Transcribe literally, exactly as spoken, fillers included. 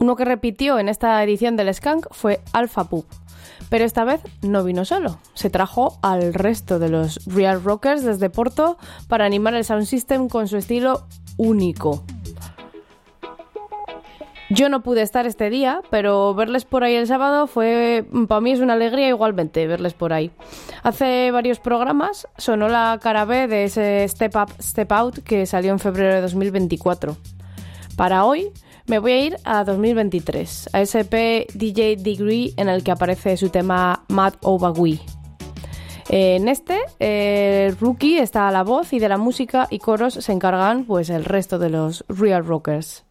Uno que repitió en esta edición del Skank fue Alpha Pup, pero esta vez no vino solo. Se trajo al resto de los Real Rockers desde Porto para animar el sound system con su estilo único. Yo no pude estar este día, pero verles por ahí el sábado fue, para mí es una alegría igualmente verles por ahí. Hace varios programas sonó la cara B de ese Step Up, Step Out que salió en febrero de dos mil veinticuatro. Para hoy me voy a ir a dos mil veintitrés, a ese E P D J Degree en el que aparece su tema Mad Over We. En este, el Rookie está a la voz y de la música y coros se encargan pues el resto de los Real Rockers.